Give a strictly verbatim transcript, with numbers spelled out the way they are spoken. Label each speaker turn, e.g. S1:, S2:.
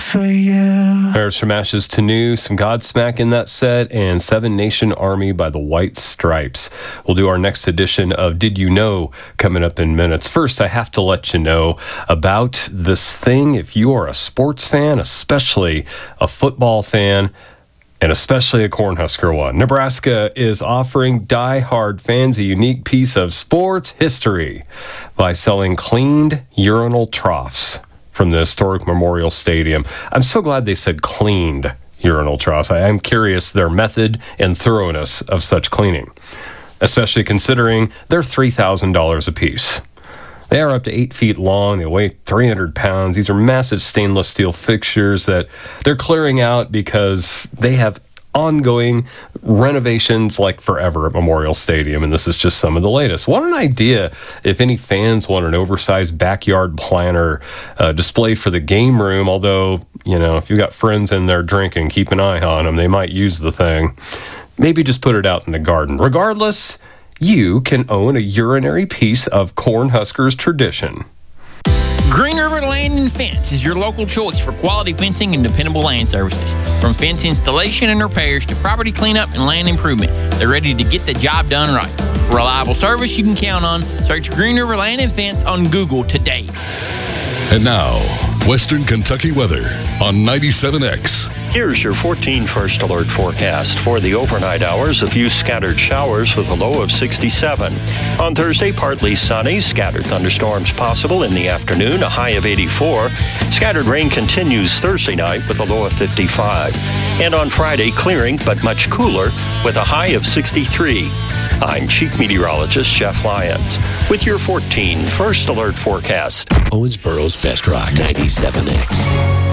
S1: for you.
S2: There's From Ashes to New, some Godsmack in that set, and Seven Nation Army by the White Stripes. We'll do our next edition of Did You Know coming up in minutes. First, I have to let you know about this thing. If you are a sports fan, especially a football fan, and especially a Cornhusker one, Nebraska is offering die-hard fans a unique piece of sports history by selling cleaned urinal troughs from the historic Memorial Stadium. I'm so glad they said cleaned urinal troughs. I am curious their method and thoroughness of such cleaning, especially considering they're three thousand dollars a piece. They are up to eight feet long. They weigh three hundred pounds. These are massive stainless steel fixtures that they're clearing out because they have ongoing renovations like forever at Memorial Stadium, and this is just some of the latest. What an idea if any fans want an oversized backyard planter uh, display for the game room, although, you know, if you've got friends in there drinking, keep an eye on them. They might use the thing. Maybe just put it out in the garden. Regardless, you can own a urinary piece of Cornhuskers tradition.
S3: Green River Land and Fence is your local choice for quality fencing and dependable land services. From fence installation and repairs to property cleanup and land improvement, they're ready to get the job done right. For reliable service you can count on, search Green River Land and Fence on Google today.
S4: And now, Western Kentucky weather on ninety-seven X.
S5: Here's your fourteen First Alert forecast. For the overnight hours, a few scattered showers with a low of sixty-seven. On Thursday, partly sunny, scattered thunderstorms possible in the afternoon, a high of eighty-four. Scattered rain continues Thursday night with a low of fifty-five. And on Friday, clearing but much cooler with a high of sixty-three. I'm Chief Meteorologist Jeff Lyons with your fourteen First Alert forecast.
S6: Owensboro's Best Rock, ninety-seven X.